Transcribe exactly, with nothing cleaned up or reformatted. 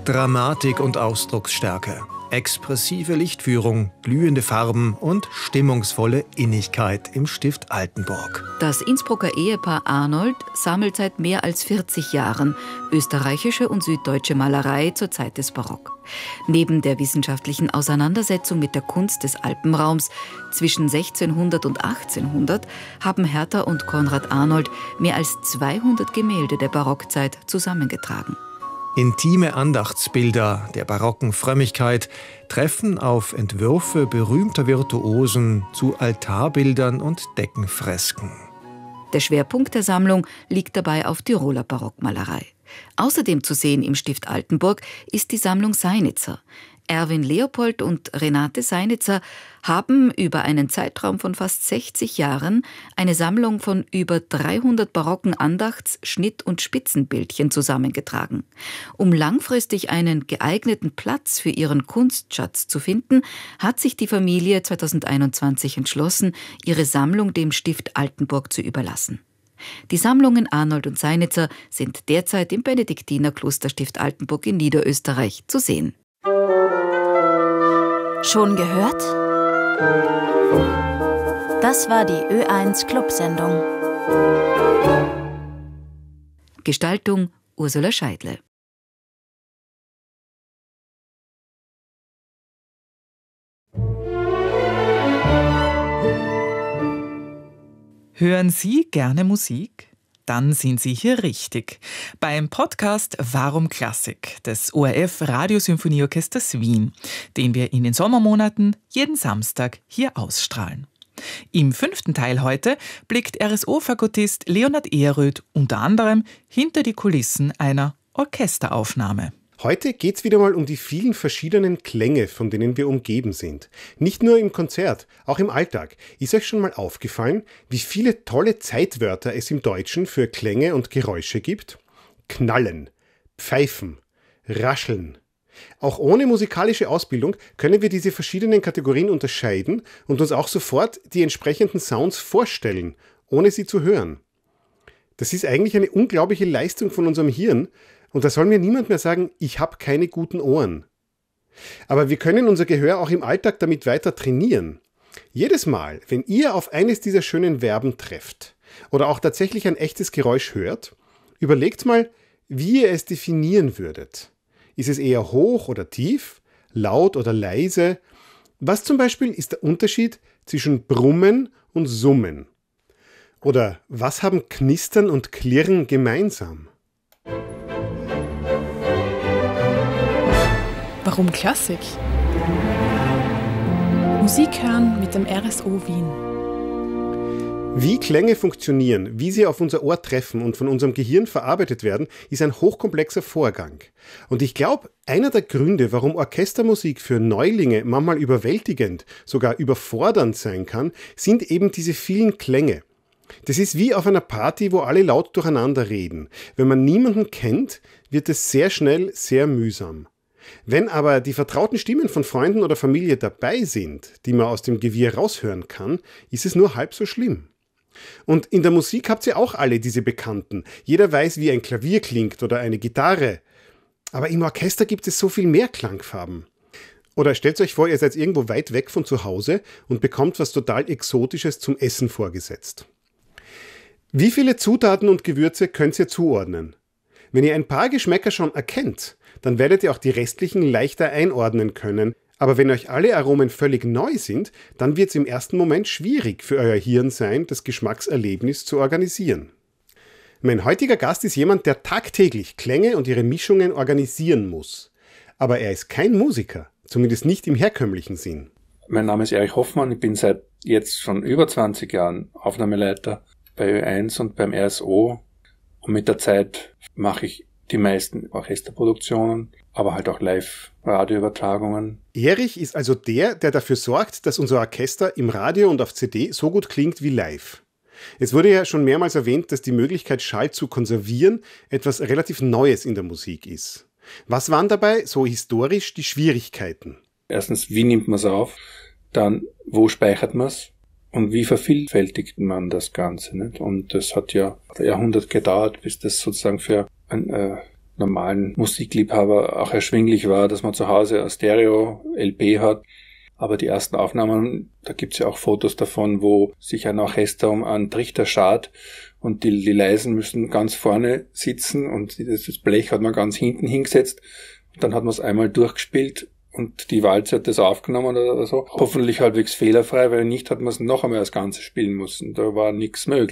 Dramatik und Ausdrucksstärke, expressive Lichtführung, glühende Farben und stimmungsvolle Innigkeit im Stift Altenburg. Das Innsbrucker Ehepaar Arnold sammelt seit mehr als vierzig Jahren österreichische und süddeutsche Malerei zur Zeit des Barock. Neben der wissenschaftlichen Auseinandersetzung mit der Kunst des Alpenraums zwischen sechzehnhundert und achtzehnhundert haben Hertha und Konrad Arnold mehr als zweihundert Gemälde der Barockzeit zusammengetragen. Intime Andachtsbilder der barocken Frömmigkeit treffen auf Entwürfe berühmter Virtuosen zu Altarbildern und Deckenfresken. Der Schwerpunkt der Sammlung liegt dabei auf Tiroler Barockmalerei. Außerdem zu sehen im Stift Altenburg ist die Sammlung Seinitzer. Erwin Leopold und Renate Seinitzer haben über einen Zeitraum von fast sechzig Jahren eine Sammlung von über dreihundert barocken Andachts-, Schnitt- und Spitzenbildchen zusammengetragen. Um langfristig einen geeigneten Platz für ihren Kunstschatz zu finden, hat sich die Familie zweitausendeinundzwanzig entschlossen, ihre Sammlung dem Stift Altenburg zu überlassen. Die Sammlungen Arnold und Seinitzer sind derzeit im Benediktinerkloster-Stift Altenburg in Niederösterreich zu sehen. Schon gehört? Das war die Ö eins Clubsendung. Gestaltung Ursula Scheidle. Hören Sie gerne Musik? Dann sind Sie hier richtig. Beim Podcast Warum Klassik des O R F Radiosymphonieorchesters Wien, den wir in den Sommermonaten jeden Samstag hier ausstrahlen. Im fünften Teil heute blickt R S O-Fagottist Leonhard Ehröth unter anderem hinter die Kulissen einer Orchesteraufnahme. Heute geht's wieder mal um die vielen verschiedenen Klänge, von denen wir umgeben sind. Nicht nur im Konzert, auch im Alltag. Ist euch schon mal aufgefallen, wie viele tolle Zeitwörter es im Deutschen für Klänge und Geräusche gibt? Knallen, pfeifen, rascheln. Auch ohne musikalische Ausbildung können wir diese verschiedenen Kategorien unterscheiden und uns auch sofort die entsprechenden Sounds vorstellen, ohne sie zu hören. Das ist eigentlich eine unglaubliche Leistung von unserem Hirn, und da soll mir niemand mehr sagen, ich habe keine guten Ohren. Aber wir können unser Gehör auch im Alltag damit weiter trainieren. Jedes Mal, wenn ihr auf eines dieser schönen Verben trefft oder auch tatsächlich ein echtes Geräusch hört, überlegt mal, wie ihr es definieren würdet. Ist es eher hoch oder tief, laut oder leise? Was zum Beispiel ist der Unterschied zwischen Brummen und Summen? Oder was haben Knistern und Klirren gemeinsam? Warum Klassik? Musik hören mit dem R S O Wien. Wie Klänge funktionieren, wie sie auf unser Ohr treffen und von unserem Gehirn verarbeitet werden, ist ein hochkomplexer Vorgang. Und ich glaube, einer der Gründe, warum Orchestermusik für Neulinge manchmal überwältigend, sogar überfordernd sein kann, sind eben diese vielen Klänge. Das ist wie auf einer Party, wo alle laut durcheinander reden. Wenn man niemanden kennt, wird es sehr schnell sehr mühsam. Wenn aber die vertrauten Stimmen von Freunden oder Familie dabei sind, die man aus dem Gewirr raushören kann, ist es nur halb so schlimm. Und in der Musik habt ihr auch alle diese Bekannten. Jeder weiß, wie ein Klavier klingt oder eine Gitarre. Aber im Orchester gibt es so viel mehr Klangfarben. Oder stellt euch vor, ihr seid irgendwo weit weg von zu Hause und bekommt was total Exotisches zum Essen vorgesetzt. Wie viele Zutaten und Gewürze könnt ihr zuordnen? Wenn ihr ein paar Geschmäcker schon erkennt, dann werdet ihr auch die restlichen leichter einordnen können. Aber wenn euch alle Aromen völlig neu sind, dann wird es im ersten Moment schwierig für euer Hirn sein, das Geschmackserlebnis zu organisieren. Mein heutiger Gast ist jemand, der tagtäglich Klänge und ihre Mischungen organisieren muss. Aber er ist kein Musiker, zumindest nicht im herkömmlichen Sinn. Mein Name ist Erich Hoffmann, ich bin seit jetzt schon über zwanzig Jahren Aufnahmeleiter bei Ö eins und beim R S O. Und mit der Zeit mache ich die meisten Orchesterproduktionen, aber halt auch Live-Radioübertragungen. Erich ist also der, der dafür sorgt, dass unser Orchester im Radio und auf C D so gut klingt wie live. Es wurde ja schon mehrmals erwähnt, dass die Möglichkeit, Schall zu konservieren, etwas relativ Neues in der Musik ist. Was waren dabei so historisch die Schwierigkeiten? Erstens, wie nimmt man es auf? Dann, wo speichert man es? Und wie vervielfältigt man das Ganze? Nicht? Und das hat ja Jahrhunderte gedauert, bis das sozusagen für ein äh, normalen Musikliebhaber auch erschwinglich war, dass man zu Hause ein Stereo-L P hat. Aber die ersten Aufnahmen, da gibt's ja auch Fotos davon, wo sich ein Orchester um einen Trichter schart und die, die Leisen müssen ganz vorne sitzen und das Blech hat man ganz hinten hingesetzt. Und dann hat man es einmal durchgespielt und die Walze hat das aufgenommen oder so. Hoffentlich halbwegs fehlerfrei, weil nicht hat man es noch einmal das Ganze spielen müssen. Da war nichts möglich.